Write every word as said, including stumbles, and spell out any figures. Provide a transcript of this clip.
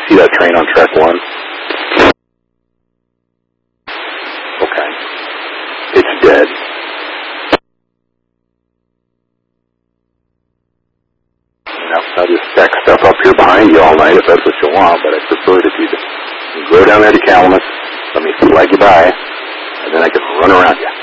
see that train on track one? Okay. It's dead. Now, I'll just stack stuff up here behind you all night if that's what you want, but I prefer it if you just go down there to Calumet, let me flag you by, and then I can run around you.